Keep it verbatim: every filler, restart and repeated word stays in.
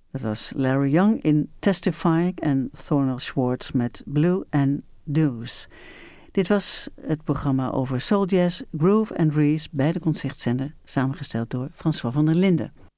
Dat was Larry Young in Testifying en Thornell Schwartz met Blue and Deuce. Dit was het programma over soul jazz, groove en breeze bij de Concertzender, samengesteld door François van der Linden.